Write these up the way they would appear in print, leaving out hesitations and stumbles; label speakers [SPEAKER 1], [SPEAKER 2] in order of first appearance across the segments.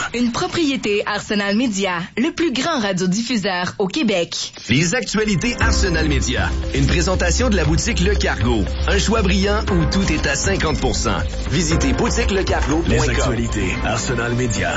[SPEAKER 1] Une propriété Arsenal Média, le plus grand radiodiffuseur au Québec.
[SPEAKER 2] Les actualités Arsenal Média. Une présentation de la boutique Le Cargo. Un choix brillant où tout est à 50%. Visitez boutiquelecargo.com.
[SPEAKER 3] Les actualités Arsenal Média.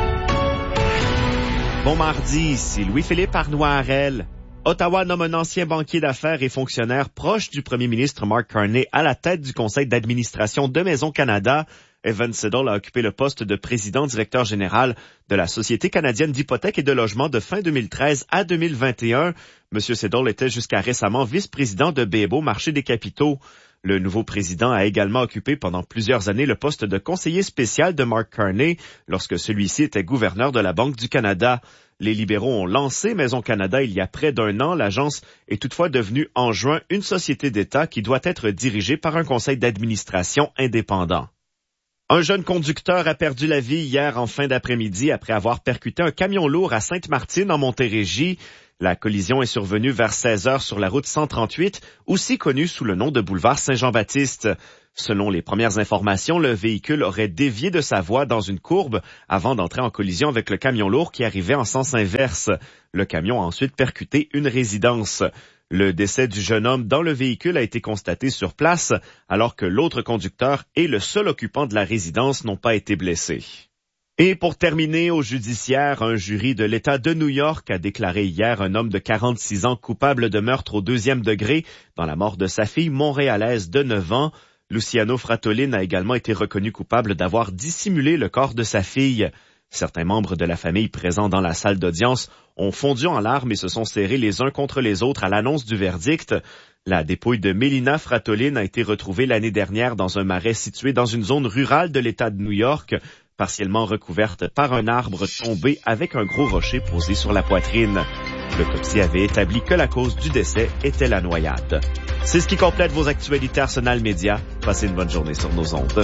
[SPEAKER 4] Bon mardi, ici Louis-Philippe Arnois-Harel. Ottawa nomme un ancien banquier d'affaires et fonctionnaire proche du premier ministre Mark Carney à la tête du conseil d'administration de Maison Canada. Evan Siddall a occupé le poste de président-directeur général de la Société canadienne d'hypothèques et de logement de fin 2013 à 2021. M. Siddall était jusqu'à récemment vice-président de BMO Marché des capitaux. Le nouveau président a également occupé pendant plusieurs années le poste de conseiller spécial de Mark Carney lorsque celui-ci était gouverneur de la Banque du Canada. Les libéraux ont lancé Maison Canada il y a près d'un an. L'agence est toutefois devenue en juin une société d'État qui doit être dirigée par un conseil d'administration indépendant. Un jeune conducteur a perdu la vie hier en fin d'après-midi après avoir percuté un camion lourd à Sainte-Martine en Montérégie. La collision est survenue vers 16 heures sur la route 138, aussi connue sous le nom de boulevard Saint-Jean-Baptiste. Selon les premières informations, le véhicule aurait dévié de sa voie dans une courbe avant d'entrer en collision avec le camion lourd qui arrivait en sens inverse. Le camion a ensuite percuté une résidence. Le décès du jeune homme dans le véhicule a été constaté sur place, alors que l'autre conducteur et le seul occupant de la résidence n'ont pas été blessés. Et pour terminer, au judiciaire, un jury de l'État de New York a déclaré hier un homme de 46 ans coupable de meurtre au 2e degré dans la mort de sa fille montréalaise de 9 ans. Luciano Fratolin a également été reconnu coupable d'avoir dissimulé le corps de sa fille. Certains membres de la famille présents dans la salle d'audience ont fondu en larmes et se sont serrés les uns contre les autres à l'annonce du verdict. La dépouille de Mélina Fratolin a été retrouvée l'année dernière dans un marais situé dans une zone rurale de l'État de New York, partiellement recouverte par un arbre tombé avec un gros rocher posé sur la poitrine. L'autopsie avait établi que la cause du décès était la noyade. C'est ce qui complète vos actualités Arsenal Média. Passez une bonne journée sur nos ondes.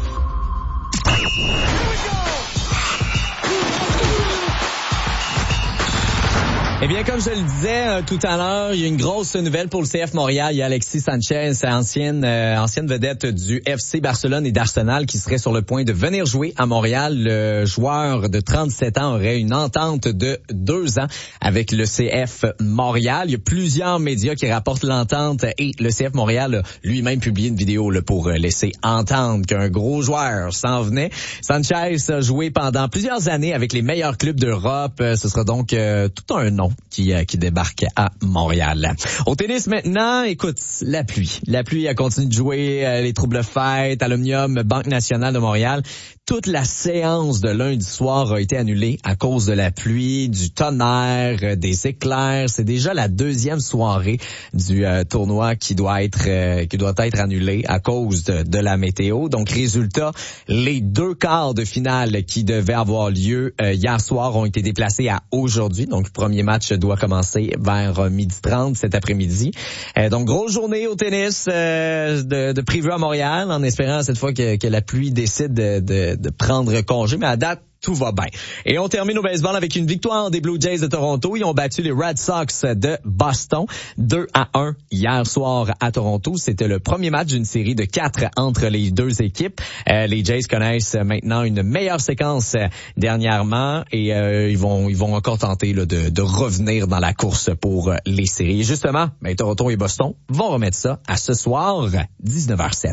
[SPEAKER 5] Eh bien, comme je le disais tout à l'heure, il y a une grosse nouvelle pour le CF Montréal. Il y a Alexis Sanchez, ancienne vedette du FC Barcelone et d'Arsenal, qui serait sur le point de venir jouer à Montréal. Le joueur de 37 ans aurait une entente de 2 ans avec le CF Montréal. Il y a plusieurs médias qui rapportent l'entente et le CF Montréal a lui-même publié une vidéo pour laisser entendre qu'un gros joueur s'en venait. Sanchez a joué pendant plusieurs années avec les meilleurs clubs d'Europe. Ce sera donc tout un nom qui débarque à Montréal. Au tennis maintenant, écoute, la pluie. La pluie a continué de jouer, les troubles fêtes, Alumnium, Banque nationale de Montréal. Toute la séance de lundi soir a été annulée à cause de la pluie, du tonnerre, des éclairs. C'est déjà la 2e soirée du tournoi qui doit être annulée à cause de la météo. Donc, résultat, les 2 quarts de finale qui devaient avoir lieu hier soir ont été déplacés à aujourd'hui. Donc, le premier match doit commencer vers 12h30 cet après-midi. Donc, grosse journée au tennis de prévu à Montréal, en espérant cette fois que la pluie décide de prendre congé. Mais à date, tout va bien. Et on termine au baseball avec une victoire des Blue Jays de Toronto. Ils ont battu les Red Sox de Boston 2-1 hier soir à Toronto. C'était le premier match d'une série de 4 entre les deux équipes. Les Jays connaissent maintenant une meilleure séquence dernièrement et ils vont encore tenter de revenir dans la course pour les séries. Et justement, Toronto et Boston vont remettre ça à ce soir 19h07.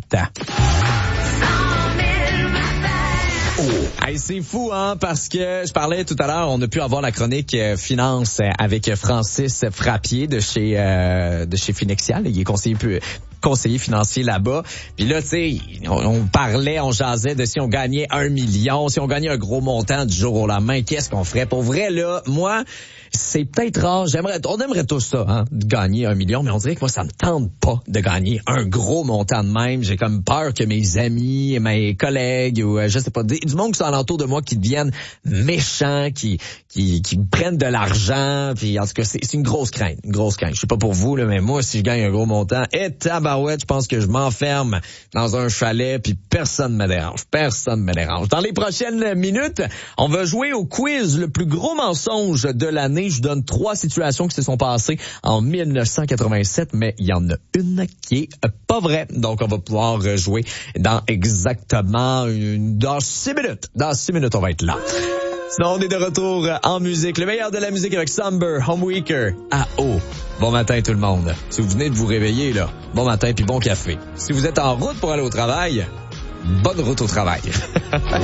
[SPEAKER 5] Hey, c'est fou, parce que je parlais tout à l'heure, on a pu avoir la chronique finance avec Francis Frappier de chez Finexial. Il est conseiller financier là-bas. Puis là, tu sais, on jasait de si on gagnait 1 million, si on gagnait un gros montant du jour au lendemain, qu'est-ce qu'on ferait? Pour vrai, là, moi, c'est peut-être rare. On aimerait tous ça, de gagner 1 million, mais on dirait que moi, ça me tente pas de gagner un gros montant de même. J'ai comme peur que mes amis, mes collègues, ou je sais pas, du monde qui sont alentour de moi qui deviennent méchants, qui prennent de l'argent. Puis en tout cas, c'est une grosse crainte, Je sais pas pour vous, là, mais moi, si je gagne un gros montant, tabarouette, je pense que je m'enferme dans un chalet, puis personne me dérange. Dans les prochaines minutes, on va jouer au quiz le plus gros mensonge de l'année. Je vous donne 3 situations qui se sont passées en 1987, mais il y en a une qui est pas vraie. Donc, on va pouvoir jouer dans exactement dans 6 minutes. Dans 6 minutes, on va être là. Sinon, on est de retour en musique. Le meilleur de la musique avec Somber, Homeweaker, AO. Bon matin tout le monde. Si vous venez de vous réveiller, là, bon matin puis bon café. Si vous êtes en route pour aller au travail, bonne route au travail.